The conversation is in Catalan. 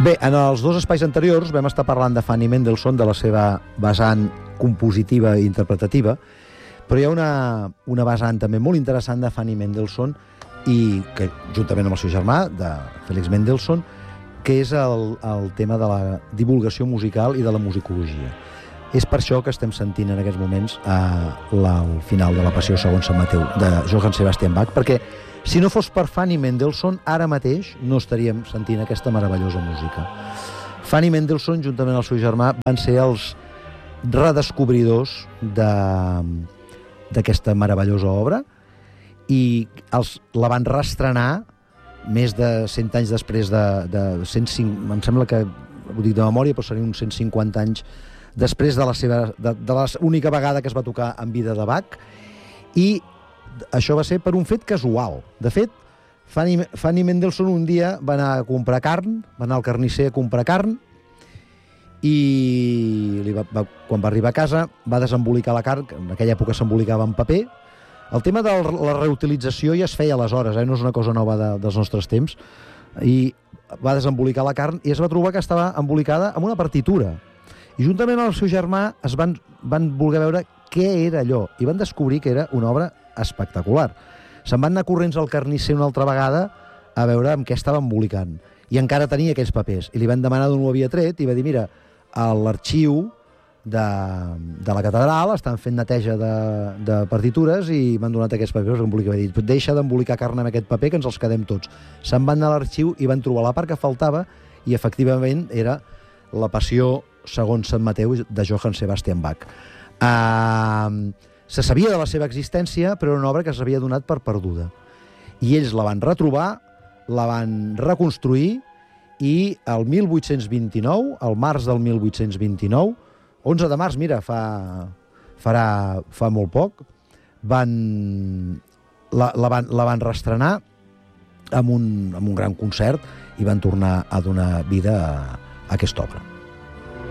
Bé, en els dos espais anteriors vam estar parlant de Fanny Mendelssohn, de la seva vessant compositiva i interpretativa, però hi ha una vessant també molt interessant de Fanny Mendelssohn, i que juntament amb el seu germà, de Felix Mendelssohn, que és el tema de la divulgació musical i de la musicologia. És per això que estem sentint en aquests moments el final de la Passió segons Sant Mateu, de Johann Sebastian Bach, perquè si no fos per Fanny Mendelssohn, ara mateix no estaríem sentint aquesta meravellosa música. Fanny Mendelssohn, juntament amb el seu germà, van ser els redescobridors d'aquesta meravellosa obra i la van reestrenar més de 100 anys després de 105, em sembla que, ho dic de memòria, però serien uns 150 anys després de la única vegada que es va tocar en vida de Bach, i això va ser per un fet casual. De fet, Fanny Mendelssohn un dia va anar a comprar carn, va anar al carnisser a comprar carn, i quan va arribar a casa va desembolicar la carn, que en aquella època s'embolicava en paper. El tema de la reutilització ja es feia aleshores, no és una cosa nova dels nostres temps, i va desembolicar la carn i es va trobar que estava embolicada amb una partitura. I juntament amb el seu germà van voler veure què era allò, i van descobrir que era una obra espectacular. Se'n van anar corrents al carnisser una altra vegada a veure amb què estava embolicant, i encara tenia aquells papers, i li van demanar d'on ho havia tret, i va dir, mira, a l'arxiu de la catedral estan fent neteja de partitures i m'han donat aquests papers que embolica. Va dir, deixa d'embolicar carn amb aquest paper que ens els quedem tots. Se'n van anar a l'arxiu i van trobar la part que faltava, i efectivament era la Passió segons Sant Mateu de Johann Sebastian Bach. Se sabia de la seva existència, però era una obra que s'havia donat per perduda. I ells la van retrobar, la van reconstruir, i el 1829, al març del 1829, 11 de març, mira, fa molt poc, la van reestrenar amb un gran concert i van tornar a donar vida a aquesta obra.